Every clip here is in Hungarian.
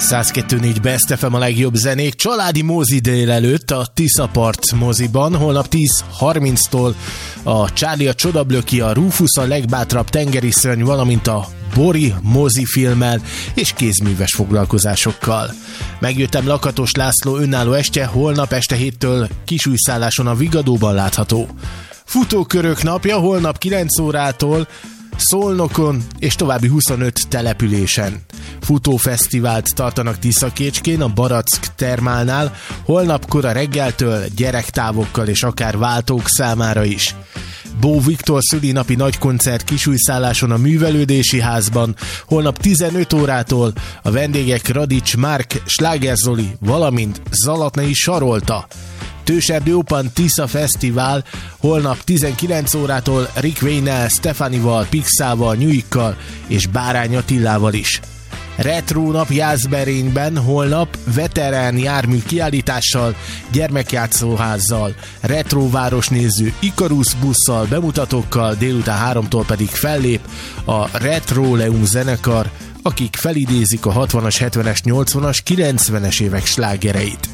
102.4 Best FM a legjobb zenék. Családi mozi délelőtt a Tiszapart moziban. Holnap 10:30-tól a Charlie a Csodablöki, a Rufus a legbátrabb tengeri szörny, valamint a Bori mozifilmmel és kézműves foglalkozásokkal. Megjöttem Lakatos László önálló estje, holnap este 7-től Kisújszálláson a Vigadóban látható. Futókörök napja holnap 9 órától Szolnokon és további 25 településen. Futófesztivált tartanak Tiszakécskén, a Barack termálnál, holnap kora reggeltől gyerektávokkal és akár váltók számára is. Bó Viktor szülinapi nagykoncert Kisújszálláson a Művelődési Házban, holnap 15 órától a vendégek Radics Márk, Sláger Zoli, valamint Zalatnai Sarolta. Tőserdő Open Tisza Fesztivál holnap 19 órától Rick Wayne-nel, Stefanival, Pixával, Nyuikkal és Bárány Attillával is. Retro nap Jászberényben holnap veterán jármű kiállítással, gyermekjátszóházzal, retro városnéző Ikarus busszal, bemutatókkal, délután 3-tól pedig fellép a Retroleum zenekar, akik felidézik a 60-as, 70-es, 80-as, 90-es évek slágereit.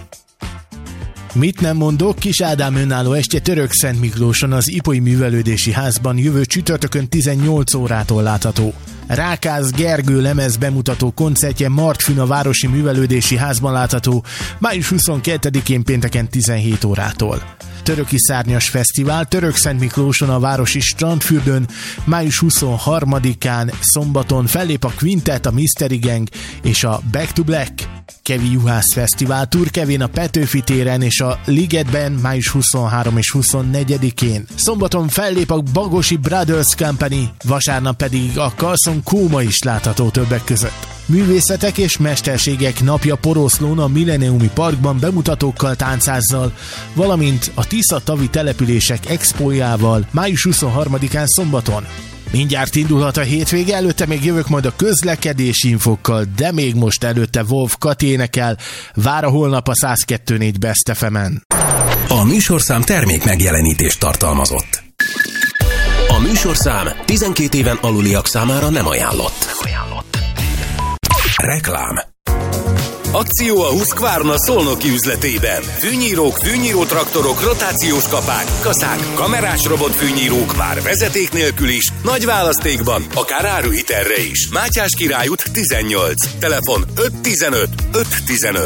Mit nem mondok, Kis Ádám önálló estje Törökszentmiklóson az Ipolyi Művelődési Házban jövő csütörtökön 18 órától látható. Rákász Gergő lemez bemutató koncertje Martfün a Városi Művelődési Házban látható május 22-én pénteken 17 órától. Töröki Szárnyas Fesztivál Törökszentmiklóson a Városi Strandfürdőn május 23-án szombaton fellép a Quintet, a Mystery Gang és a Back to Black. Kevi Juhász Fesztivál Turkevén a Petőfi téren és a Ligetben május 23 és 24-én. Szombaton fellép a Bagosi Brothers Company, vasárnap pedig a Carlson Kóma is látható többek között. Művészetek és mesterségek napja Poroszlón a Milleniumi Parkban bemutatókkal, táncázzal, valamint a Tisza tavi települések expójával május 23-án szombaton. Mindjárt indulhat a hétvége, előtte még jövök majd a közlekedési infokkal, de még most előtte Wolf Kati énekel, vár a holnap a 102.4 Best FM-en. A műsorszám termék megjelenítést tartalmazott. A műsorszám 12 éven aluliak számára nem ajánlott. Reklám. Akció a Husqvarna szolnoki üzletében. Fűnyírók, fűnyírótraktorok, rotációs kapák, kaszák, kamerás robotfűnyírók már vezeték nélkül is, nagy választékban, akár áruhitelre is. Mátyás Király út 18. Telefon 515 515.